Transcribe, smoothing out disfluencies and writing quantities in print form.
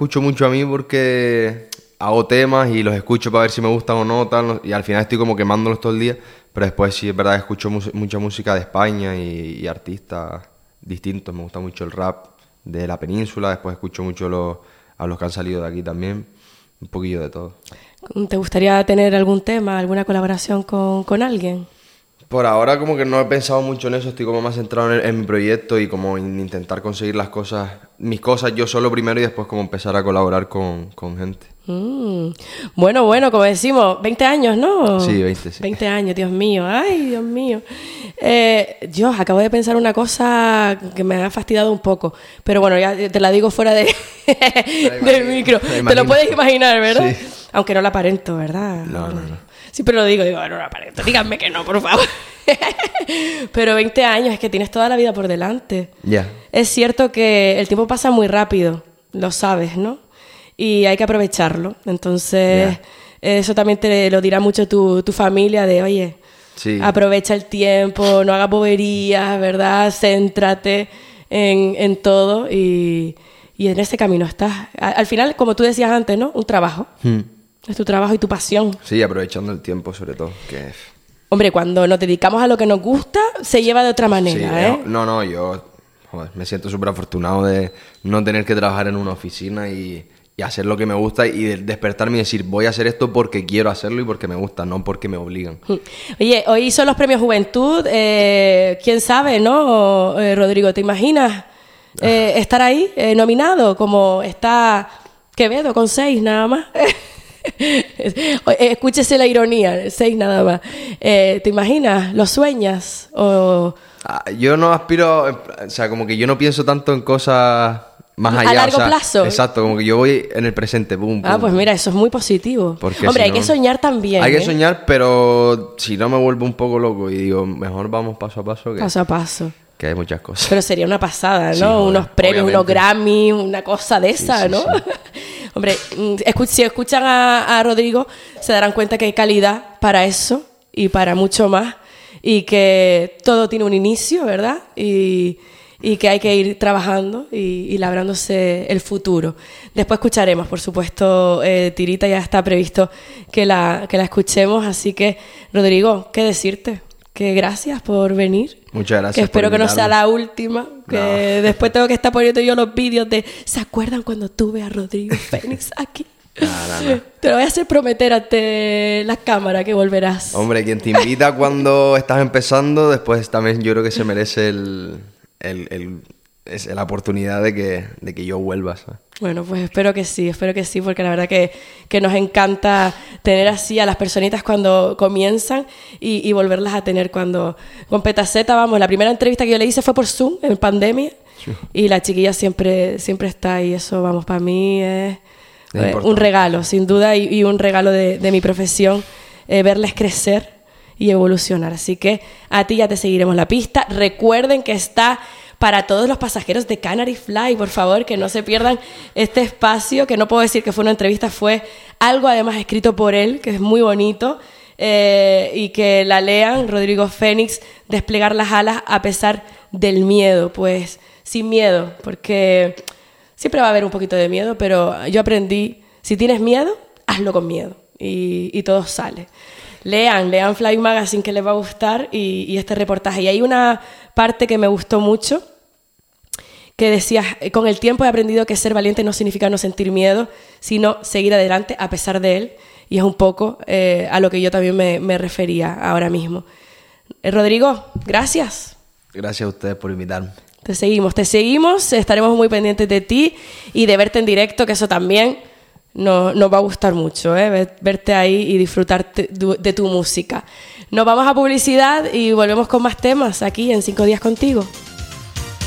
escucho mucho a mí porque hago temas y los escucho para ver si me gustan o no, tal, y al final estoy como quemándolos todo el día, pero después sí es verdad que escucho mucha música de España y artistas distintos. Me gusta mucho el rap de la península, después escucho mucho a los que han salido de aquí también, un poquillo de todo. ¿Te gustaría tener algún tema, alguna colaboración con alguien? Por ahora como que no he pensado mucho en eso, estoy como más centrado en mi proyecto y como en intentar conseguir mis cosas yo solo primero y después como empezar a colaborar con gente. Bueno, como decimos, 20 años, ¿no? Sí, 20, sí. 20 años, Dios mío, ay, Dios mío. Yo acabo de pensar una cosa que me ha fastidiado un poco, pero bueno, ya te la digo fuera del micro. Te lo puedes imaginar, ¿verdad? Sí. Aunque no la aparento, ¿verdad? No. Siempre lo digo, no la aparento. Díganme que no, por favor. Pero 20 años, es que tienes toda la vida por delante. Ya. Es cierto que el tiempo pasa muy rápido, lo sabes, ¿no? Y hay que aprovecharlo. Entonces, eso también te lo dirá mucho tu familia de, oye, sí, aprovecha el tiempo, no hagas boberías, ¿verdad? Céntrate en todo y en ese camino estás. Al final, como tú decías antes, ¿no? Un trabajo. Es tu trabajo y tu pasión. Sí, aprovechando el tiempo sobre todo. Hombre, cuando nos dedicamos a lo que nos gusta, se lleva de otra manera, sí, ¿eh? No, yo me siento súper afortunado de no tener que trabajar en una oficina y hacer lo que me gusta y despertarme y decir, voy a hacer esto porque quiero hacerlo y porque me gusta, no porque me obligan. Oye, hoy son los premios Juventud, quién sabe, ¿no? Rodrigo, ¿te imaginas estar ahí nominado como está Quevedo con 6 nada más? Escúchese la ironía, 6 nada más. ¿Te imaginas? ¿Lo sueñas? Yo no aspiro, o sea, como que yo no pienso tanto en cosas más allá. A largo plazo. Exacto, como que yo voy en el presente, pum. Pues mira, eso es muy positivo. Porque hombre, si hay que soñar también. Hay que soñar, pero si no me vuelvo un poco loco y digo, mejor vamos paso a paso. Paso a paso. Que hay muchas cosas. Pero sería una pasada, ¿no? Sí, unos premios, obviamente. unos Grammy, una cosa de esa, sí, ¿no? Sí. Hombre, si escuchan a Rodrigo, se darán cuenta que hay calidad para eso y para mucho más. Y que todo tiene un inicio, ¿verdad? Y que hay que ir trabajando y labrándose el futuro. Después escucharemos, por supuesto, Tirita, ya está previsto que la escuchemos. Así que, Rodrigo, ¿qué decirte? Que gracias por venir. Muchas gracias. Que espero que no sea la última. Que después tengo que estar poniendo yo los vídeos de ¿se acuerdan cuando tuve a Rodrigo Fénix aquí? No. Te lo voy a hacer prometer ante la cámara que volverás. Hombre, quien te invita cuando estás empezando, después también yo creo que se merece la oportunidad de que yo vuelva, ¿sabes? Bueno, pues espero que sí, porque la verdad que nos encanta tener así a las personitas cuando comienzan y volverlas a tener cuando... Con Petaceta, vamos, la primera entrevista que yo le hice fue por Zoom, en pandemia, y la chiquilla siempre está ahí. Eso, vamos, para mí es un regalo, sin duda, y un regalo de mi profesión, verles crecer y evolucionar. Así que a ti ya te seguiremos la pista. Recuerden que está... para todos los pasajeros de Canary Fly, por favor, que no se pierdan este espacio, que no puedo decir que fue una entrevista, fue algo además escrito por él, que es muy bonito, y que la lean, Rodrigo Fénix, desplegar las alas a pesar del miedo, pues sin miedo, porque siempre va a haber un poquito de miedo, pero yo aprendí, si tienes miedo, hazlo con miedo, y todo sale. Lean Fly Magazine, que les va a gustar, y este reportaje. Y hay una parte que me gustó mucho, que decía, con el tiempo he aprendido que ser valiente no significa no sentir miedo, sino seguir adelante a pesar de él. Y es un poco a lo que yo también me refería ahora mismo. Rodrigo, gracias. Gracias a ustedes por invitarme. Te seguimos, estaremos muy pendientes de ti y de verte en directo, que eso también nos va a gustar mucho, verte ahí y disfrutar de tu música. Nos vamos a publicidad y volvemos con más temas aquí en 5 días contigo.